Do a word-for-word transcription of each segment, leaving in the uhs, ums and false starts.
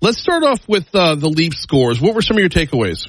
Let's start off with uh, the LEAP scores. What were some of your takeaways?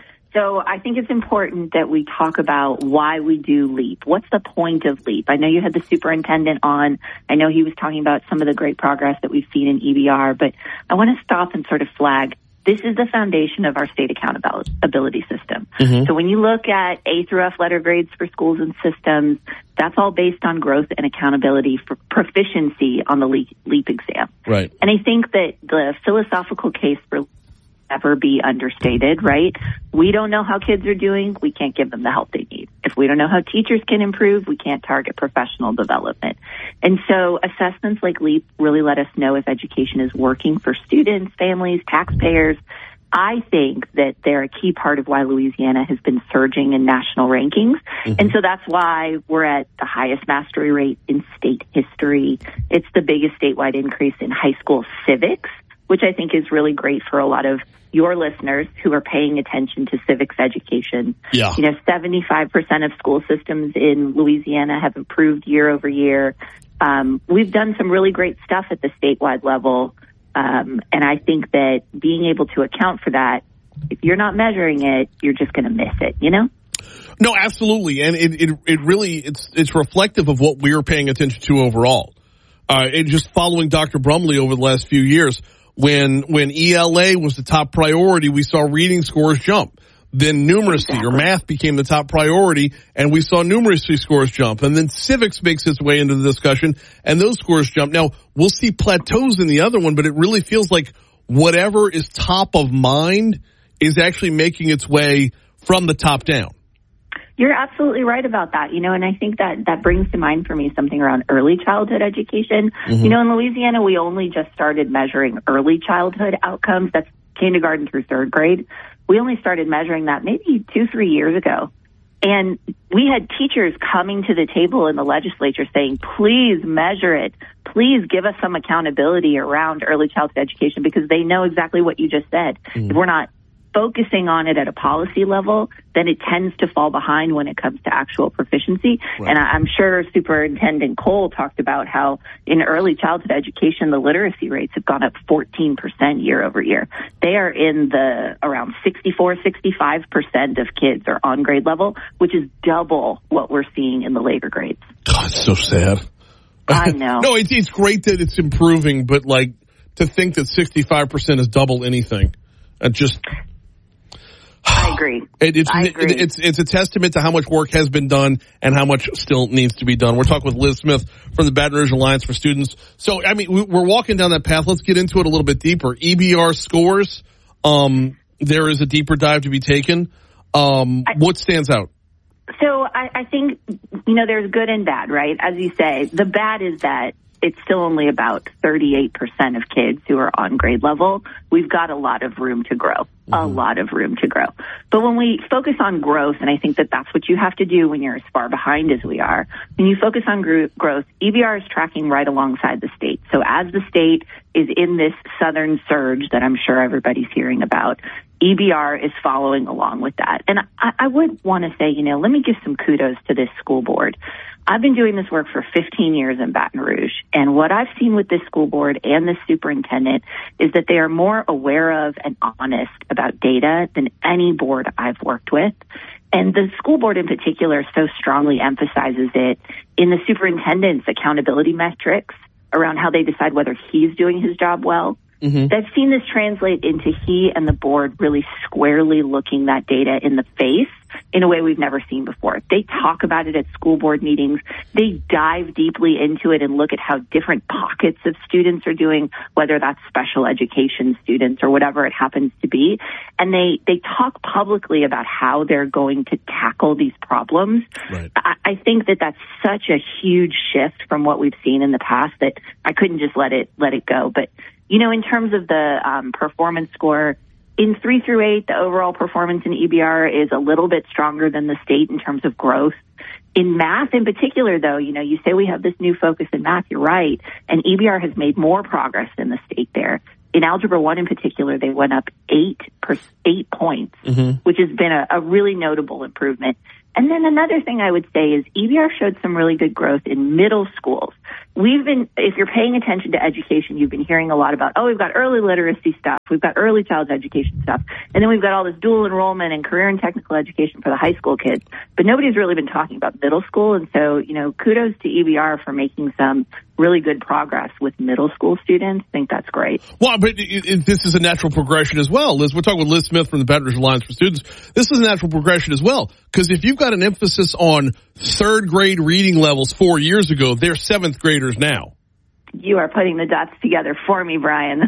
So I think it's important that we talk about why we do LEAP. What's the point of LEAP? I know you had the superintendent on. I know he was talking about some of the great progress that we've seen in E B R, but I want to stop and sort of flag this is the foundation of our state accountability system. Mm-hmm. So when you look at A through F letter grades for schools and systems, that's all based on growth and accountability for proficiency on the LEAP, LEAP exam. Right. And I think that the philosophical case for never be understated, right? We don't know how kids are doing. We can't give them the help they need. If we don't know how teachers can improve, we can't target professional development. And so assessments like LEAP really let us know if education is working for students, families, taxpayers. I think that they're a key part of why Louisiana has been surging in national rankings. Mm-hmm. And so that's why we're at the highest mastery rate in state history. It's the biggest statewide increase in high school civics, which I think is really great for a lot of your listeners who are paying attention to civics education. Yeah. You know, seventy-five percent of school systems in Louisiana have improved year over year. Um, we've done some really great stuff at the statewide level. Um, and I think that being able to account for that, if you're not measuring it, you're just going to miss it, you know? No, absolutely. And it, it, it really, it's, it's reflective of what we're paying attention to overall. Uh, and just following Doctor Brumley over the last few years, When when E L A was the top priority, we saw reading scores jump. Then numeracy exactly. or math became the top priority, and we saw numeracy scores jump. And then civics makes its way into the discussion, and those scores jump. Now, we'll see plateaus in the other one, but it really feels like whatever is top of mind is actually making its way from the top down. You're absolutely right about that, you know, and I think that that brings to mind for me something around early childhood education. Mm-hmm. You know, in Louisiana, we only just started measuring early childhood outcomes. That's kindergarten through third grade. We only started measuring that maybe two, three years ago. And we had teachers coming to the table in the legislature saying, please measure it. Please give us some accountability around early childhood education, because they know exactly what you just said. Mm-hmm. If we're not focusing on it at a policy level, then it tends to fall behind when it comes to actual proficiency. Right. And I'm sure Superintendent Cole talked about how in early childhood education, the literacy rates have gone up fourteen percent year over year. They are in the around sixty-four, sixty-five percent of kids are on grade level, which is double what we're seeing in the later grades. God, it's so sad. I know. No, it's, it's great that it's improving, but like to think that sixty-five percent is double anything, it just... I agree. It, it's, I agree. It, it's it's a testament to how much work has been done and how much still needs to be done. We're talking with Liz Smith from the Baton Rouge Alliance for Students. So, I mean, we're walking down that path. Let's get into it a little bit deeper. E B R scores, um, there is a deeper dive to be taken. Um, I, what stands out? So I, I think, you know, there's good and bad, right? As you say, the bad is that it's still only about thirty-eight percent of kids who are on grade level. We've got a lot of room to grow, mm-hmm. a lot of room to grow. But when we focus on growth, and I think that that's what you have to do when you're as far behind as we are, when you focus on gro- growth, E B R is tracking right alongside the state. So as the state is in this southern surge that I'm sure everybody's hearing about, E B R is following along with that. And I, I would want to say, you know, let me give some kudos to this school board. I've been doing this work for fifteen years in Baton Rouge, and what I've seen with this school board and this superintendent is that they are more aware of and honest about data than any board I've worked with. And the school board in particular so strongly emphasizes it in the superintendent's accountability metrics around how they decide whether he's doing his job well. Mm-hmm. I've seen this translate into he and the board really squarely looking that data in the face in a way we've never seen before. They talk about it at school board meetings. They dive deeply into it and look at how different pockets of students are doing, whether that's special education students or whatever it happens to be. And they, they talk publicly about how they're going to tackle these problems. Right. I, I think that that's such a huge shift from what we've seen in the past that I couldn't just let it, let it go. But you know, in terms of the um, performance score, in three through eight, the overall performance in E B R is a little bit stronger than the state in terms of growth. In math in particular, though, you know, you say we have this new focus in math, you're right, and E B R has made more progress than the state there. In Algebra one in particular, they went up eight, per, eight points, mm-hmm. which has been a, a really notable improvement. And then another thing I would say is E B R showed some really good growth in middle schools. We've been, if you're paying attention to education, you've been hearing a lot about, oh, we've got early literacy stuff, we've got early child education stuff, and then we've got all this dual enrollment and career and technical education for the high school kids. But nobody's really been talking about middle school, and so, you know, kudos to E B R for making some really good progress with middle school students. I think that's great. Well, but it, it, this is a natural progression as well. Liz, we're talking with Liz Smith from the Baton Rouge Alliance for Students. This is a natural progression as well, because if you've got an emphasis on third grade reading levels four years ago, they're seventh graders now. You are putting the dots together for me, Brian.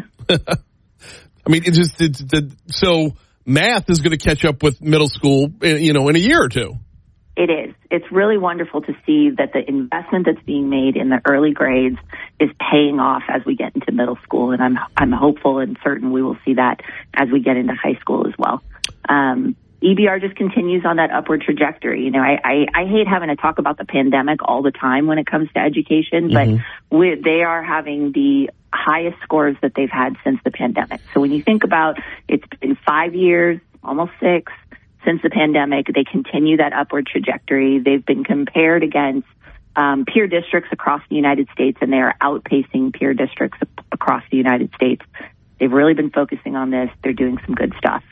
I mean, it's just it's, the, so math is going to catch up with middle school, you know, in a year or two. It is. It's really wonderful to see that the investment that's being made in the early grades is paying off as we get into middle school, and I'm I'm hopeful and certain we will see that as we get into high school as well. Um, E B R just continues on that upward trajectory. You know, I, I, I hate having to talk about the pandemic all the time when it comes to education, but mm-hmm. we, they are having the highest scores that they've had since the pandemic. So when you think about it's been five years, almost six, since the pandemic, they continue that upward trajectory. They've been compared against um, peer districts across the United States, and they are outpacing peer districts across the United States. They've really been focusing on this. They're doing some good stuff.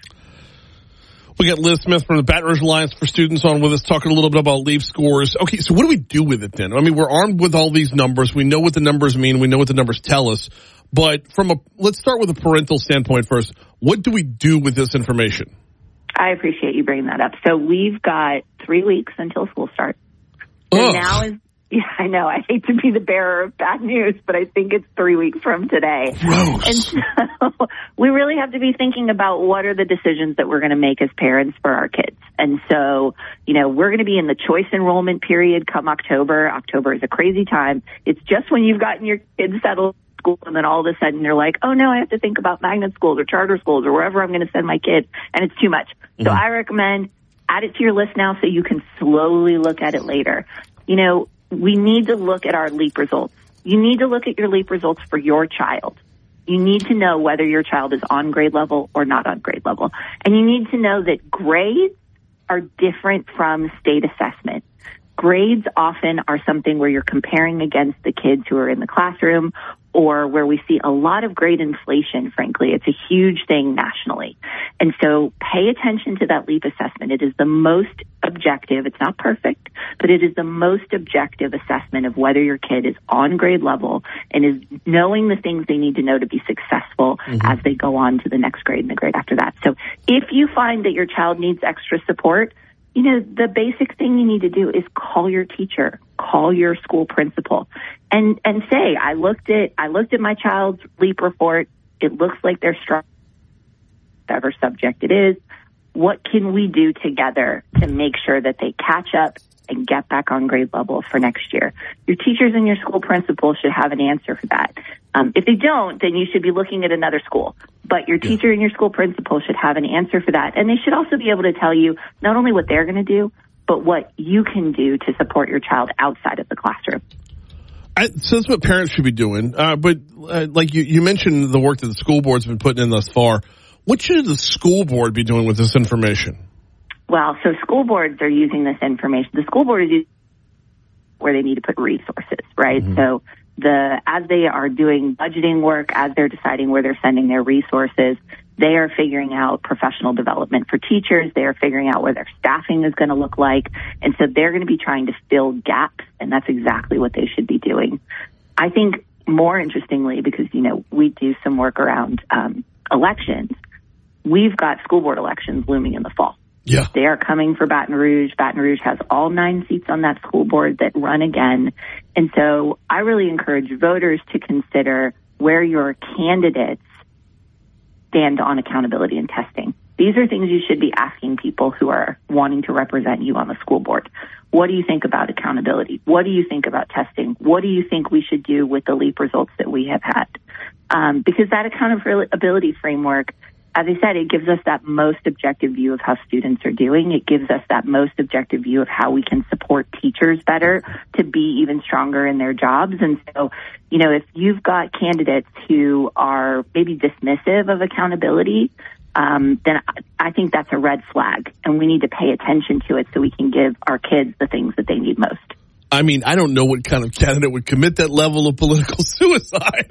We got Liz Smith from the Baton Rouge Alliance for Students on with us, talking a little bit about LEAP scores. Okay, so what do we do with it then? I mean, we're armed with all these numbers. We know what the numbers mean. We know what the numbers tell us. But from a, let's start with a parental standpoint first. What do we do with this information? I appreciate you bringing that up. So we've got three weeks until school starts. And Ugh. now is, yeah, I know, I hate to be the bearer of bad news, but I think it's three weeks from today. Gross. And so we really have to be thinking about what are the decisions that we're going to make as parents for our kids. And so, you know, we're going to be in the choice enrollment period come October. October is a crazy time. It's just when you've gotten your kids settled school, and then all of a sudden you're like, oh no, I have to think about magnet schools or charter schools or wherever I'm going to send my kid, and it's too much. Mm-hmm. So I recommend add it to your list now so you can slowly look at it later. You know, we need to look at our LEAP results. You need to look at your LEAP results for your child. You need to know whether your child is on grade level or not on grade level. And you need to know that grades are different from state assessment. Grades often are something where you're comparing against the kids who are in the classroom, or where we see a lot of grade inflation, frankly. It's a huge thing nationally. And so pay attention to that LEAP assessment. It is the most objective. It's not perfect, but it is the most objective assessment of whether your kid is on grade level and is knowing the things they need to know to be successful mm-hmm. as they go on to the next grade and the grade after that. So if you find that your child needs extra support, you know, the basic thing you need to do is call your teacher, call your school principal, and and say, I looked at I looked at my child's LEAP report. It looks like they're strong, whatever subject it is. What can we do together to make sure that they catch up and get back on grade level for next year? Your teachers and your school principal should have an answer for that. Um, if they don't, then you should be looking at another school. But your teacher yeah. and your school principal should have an answer for that. And they should also be able to tell you not only what they're going to do, but what you can do to support your child outside of the classroom. I, so that's what parents should be doing. Uh, but uh, like you, you mentioned the work that the school board's been putting in thus far. What should the school board be doing with this information? Well, so school boards are using this information. The school board is using where they need to put resources, right? Mm-hmm. So the as they are doing budgeting work, as they're deciding where they're sending their resources, they are figuring out professional development for teachers. They are figuring out where their staffing is going to look like. And so they're going to be trying to fill gaps, and that's exactly what they should be doing. I think more interestingly, because, you know, we do some work around um, elections, we've got school board elections looming in the fall. Yeah. They are coming for Baton Rouge. Baton Rouge has all nine seats on that school board that run again. And so I really encourage voters to consider where your candidates stand on accountability and testing. These are things you should be asking people who are wanting to represent you on the school board. What do you think about accountability? What do you think about testing? What do you think we should do with the LEAP results that we have had? Um, because that accountability framework, as I said, it gives us that most objective view of how students are doing. It gives us that most objective view of how we can support teachers better to be even stronger in their jobs. And so, you know, if you've got candidates who are maybe dismissive of accountability, um, then I think that's a red flag, and we need to pay attention to it so we can give our kids the things that they need most. I mean, I don't know what kind of candidate would commit that level of political suicide.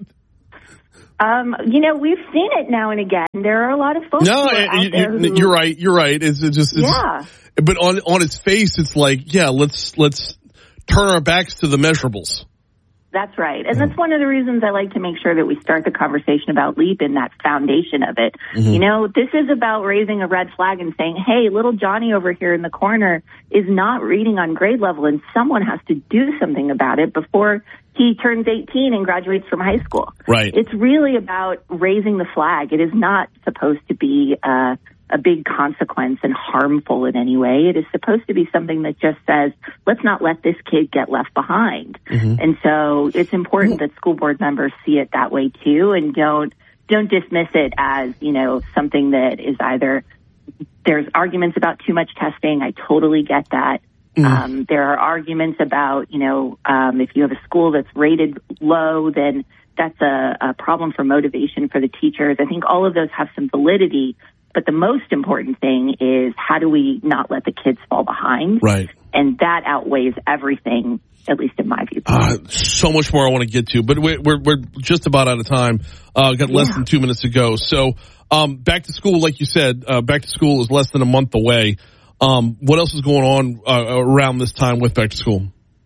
Um, you know, we've seen it now and again. There are a lot of folks. No, who are out you, there who, you're right. You're right. It's, it's just, it's, yeah. But on on its face, it's like, yeah, let's let's turn our backs to the measurables. That's right. And that's one of the reasons I like to make sure that we start the conversation about LEAP in that foundation of it. Mm-hmm. You know, this is about raising a red flag and saying, hey, little Johnny over here in the corner is not reading on grade level, and someone has to do something about it before he turns eighteen and graduates from high school. Right. It's really about raising the flag. It is not supposed to be uh, a big consequence and harmful in any way. It is supposed to be something that just says, let's not let this kid get left behind. Mm-hmm. And so it's important that school board members see it that way too, and don't don't dismiss it as, you know, something that is either there's arguments about too much testing. I totally get that. Mm. Um, there are arguments about, you know, um, if you have a school that's rated low, then that's a, a problem for motivation for the teachers. I think all of those have some validity. But the most important thing is, how do we not let the kids fall behind? Right. And that outweighs everything, at least in my view. Uh, so much more I want to get to, but we're we're, we're just about out of time. Uh, got less yeah. than two minutes to go. So um, back to school, like you said, uh, back to school is less than a month away. Um, what else is going on uh, around this time with back to school?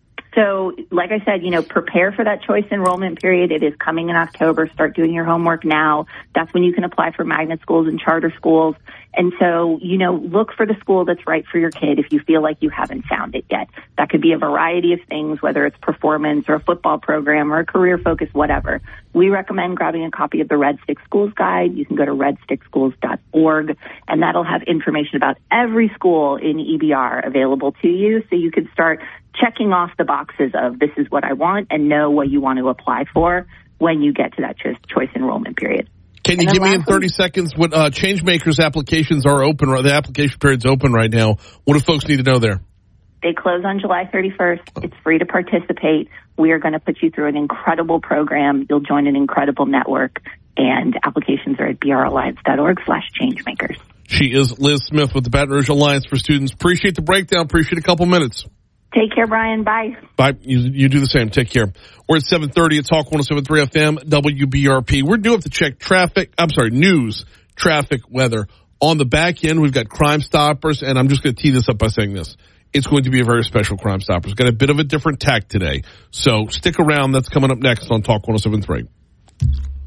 So, like I said, you know, prepare for that choice enrollment period. It is coming in October. Start doing your homework now. That's when you can apply for magnet schools and charter schools. And so, you know, look for the school that's right for your kid if you feel like you haven't found it yet. That could be a variety of things, whether it's performance or a football program or a career focus, whatever. We recommend grabbing a copy of the Red Stick Schools Guide. You can go to red stick schools dot org, and that'll have information about every school in E B R available to you, so you can start checking off the boxes of this is what I want and know what you want to apply for when you get to that choice, choice enrollment period. Can you give me in thirty seconds what uh, Changemakers applications are open? The application period's open right now. What do folks need to know there? They close on July thirty-first. It's free to participate. We are going to put you through an incredible program. You'll join an incredible network, and applications are at bralliance dot org slash changemakers. She is Liz Smith with the Baton Rouge Alliance for Students. Appreciate the breakdown. Appreciate a couple minutes. Take care, Brian. Bye. Bye. You, you do the same. Take care. We're at seven thirty at Talk one oh seven point three F M, W B R P. We're due up to check traffic. I'm sorry, news, traffic, weather. On the back end, we've got Crime Stoppers, and I'm just going to tee this up by saying this. It's going to be a very special Crime Stoppers. Got a bit of a different tack today. So stick around. That's coming up next on Talk one oh seven point three.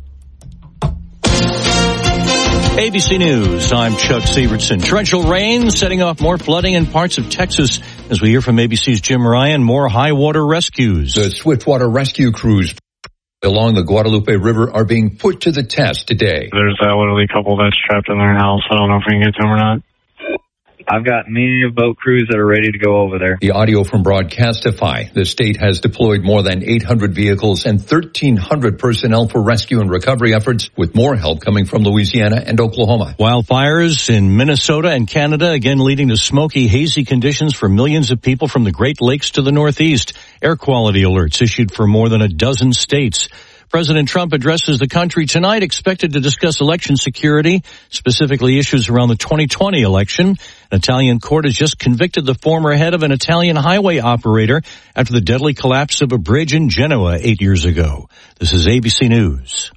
A B C News, I'm Chuck Severson. Torrential rain setting off more flooding in parts of Texas. As we hear from A B C's Jim Ryan, more high water rescues. The swiftwater rescue crews along the Guadalupe River are being put to the test today. There's that elderly couple that's trapped in their house. I don't know if we can get to them or not. I've got many boat crews that are ready to go over there. The audio from Broadcastify. The state has deployed more than eight hundred vehicles and thirteen hundred personnel for rescue and recovery efforts, with more help coming from Louisiana and Oklahoma. Wildfires in Minnesota and Canada again leading to smoky, hazy conditions for millions of people from the Great Lakes to the Northeast. Air quality alerts issued for more than a dozen states. President Trump addresses the country tonight, expected to discuss election security, specifically issues around the twenty twenty election. An Italian court has just convicted the former head of an Italian highway operator after the deadly collapse of a bridge in Genoa eight years ago. This is A B C News.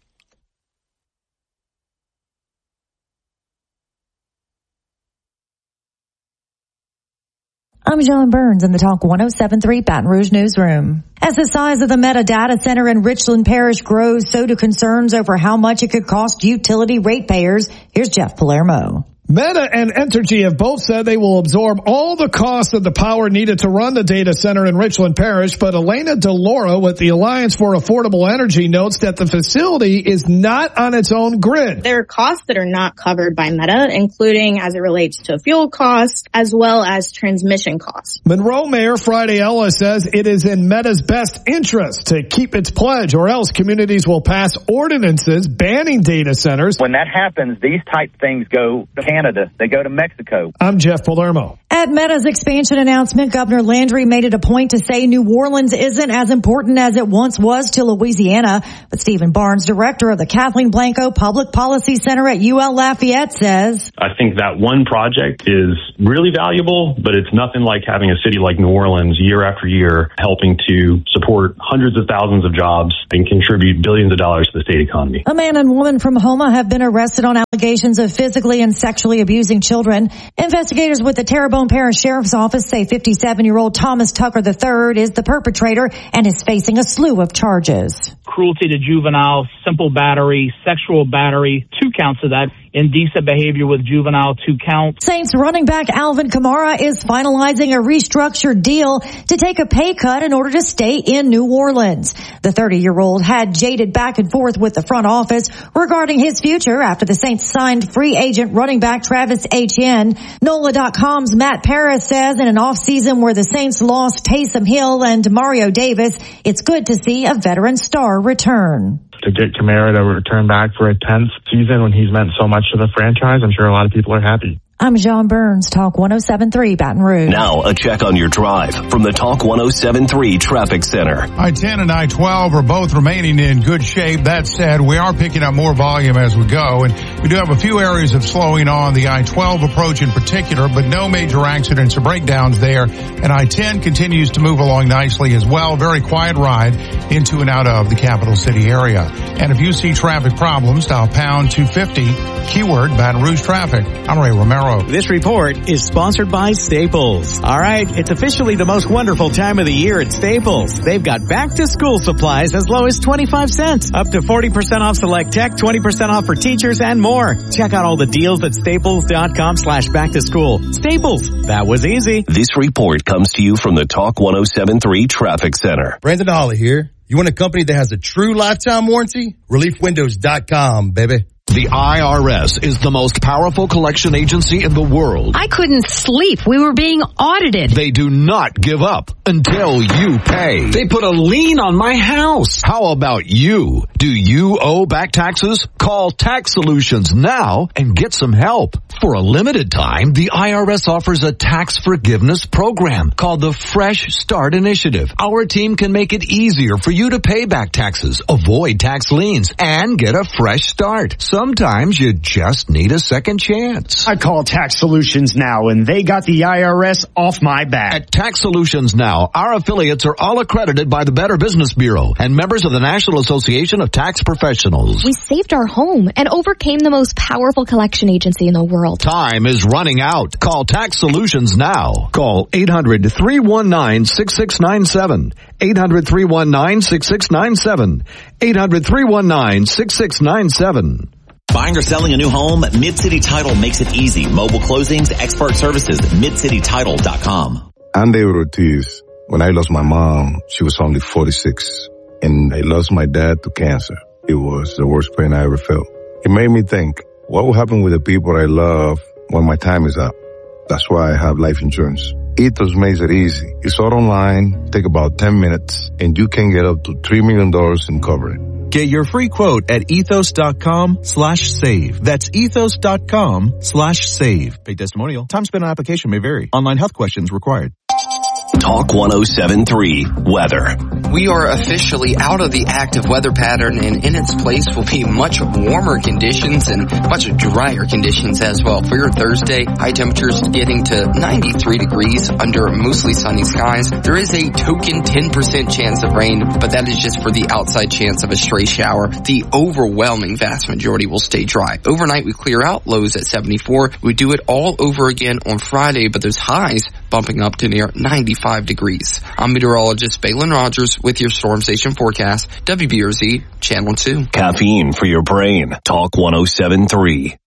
I'm John Burns in the Talk one oh seven point three Baton Rouge Newsroom. As the size of the Meta data center in Richland Parish grows, so do concerns over how much it could cost utility ratepayers. Here's Jeff Palermo. Meta and Entergy have both said they will absorb all the costs of the power needed to run the data center in Richland Parish, but Elena DeLaura with the Alliance for Affordable Energy notes that the facility is not on its own grid. There are costs that are not covered by Meta, including as it relates to fuel costs as well as transmission costs. Monroe Mayor Friday Ellis says it is in Meta's best interest to keep its pledge, or else communities will pass ordinances banning data centers. When that happens, these type things go to Canada. They go to Mexico. I'm Jeff Palermo. As At Meta's expansion announcement, Governor Landry made it a point to say New Orleans isn't as important as it once was to Louisiana. But Stephen Barnes, director of the Kathleen Blanco Public Policy Center at U L Lafayette, says, I think that one project is really valuable, but it's nothing like having a city like New Orleans year after year helping to support hundreds of thousands of jobs and contribute billions of dollars to the state economy. A man and woman from Homa have been arrested on allegations of physically and sexually abusing children. Investigators with the Terrebonne Parish Sheriff's Office say fifty-seven-year-old Thomas Tucker the third is the perpetrator and is facing a slew of charges. Cruelty to juvenile, simple battery, sexual battery, two counts of that, indecent behavior with juvenile, two counts. Saints running back Alvin Kamara is finalizing a restructured deal to take a pay cut in order to stay in New Orleans. The thirty-year-old had jaded back and forth with the front office regarding his future after the Saints signed free agent running back Travis Etienne. N O L A dot com's Matt Paris says in an offseason where the Saints lost Taysom Hill and Mario Davis, it's good to see a veteran star return. To get Kamara to return back for a tenth season when he's meant so much to the franchise, I'm sure a lot of people are happy. I'm John Burns, Talk one oh seven point three Baton Rouge. Now a check on your drive from the Talk one oh seven point three Traffic Center. I ten and I twelve are both remaining in good shape. That said, we are picking up more volume as we go, and we do have a few areas of slowing on the I twelve approach in particular, but no major accidents or breakdowns there. And I ten continues to move along nicely as well. Very quiet ride into and out of the capital city area. And if you see traffic problems, dial pound two fifty, keyword Baton Rouge traffic. I'm Ray Romero. This report is sponsored by Staples. All right, it's officially the most wonderful time of the year at Staples. They've got back-to-school supplies as low as twenty-five cents, up to forty percent off select tech, twenty percent off for teachers, and more. Check out all the deals at staples.com slash back-to-school. Staples, that was easy. This report comes to you from the Talk one oh seven point three Traffic Center. Brandon Holly here. You want a company that has a true lifetime warranty? relief windows dot com, baby. The I R S is the most powerful collection agency in the world. I couldn't sleep. We were being audited. They do not give up until you pay. They put a lien on my house. How about you? Do you owe back taxes? Call Tax Solutions now and get some help. For a limited time, the I R S offers a tax forgiveness program called the Fresh Start Initiative. Our team can make it easier for you to pay back taxes, avoid tax liens, and get a fresh start. Sometimes you just need a second chance. I call Tax Solutions now, and they got the I R S off my back. At Tax Solutions Now, our affiliates are all accredited by the Better Business Bureau and members of the National Association of Tax Professionals. We saved our home and overcame the most powerful collection agency in the world. Time is running out. Call Tax Solutions now. Call eight hundred, three one nine, six six nine seven. eight hundred, three one nine, six six nine seven. eight hundred, three one nine, six six nine seven. Buying or selling a new home? Mid-City Title makes it easy. Mobile closings, expert services, mid city title dot com. I'm David Ortiz. When I lost my mom, she was only forty-six. And I lost my dad to cancer. It was the worst pain I ever felt. It made me think, what will happen with the people I love when my time is up? That's why I have life insurance. Ethos makes it easy. It's all online, take about ten minutes, and you can get up to three million dollars in coverage. Get your free quote at ethos.com slash save. That's ethos.com slash save. Paid testimonial. Time spent on application may vary. Online health questions required. Talk one oh seven point three Weather. We are officially out of the active weather pattern, and in its place will be much warmer conditions and much drier conditions as well. For your Thursday, high temperatures getting to ninety-three degrees under mostly sunny skies. There is a token ten percent chance of rain, but that is just for the outside chance of a stray shower. The overwhelming vast majority will stay dry. Overnight, we clear out, lows at seventy-four. We do it all over again on Friday, but those highs bumping up to near ninety-five degrees. I'm meteorologist Balin Rogers with your Storm Station forecast, W B R Z Channel two. Caffeine for your brain. Talk one oh seven point three.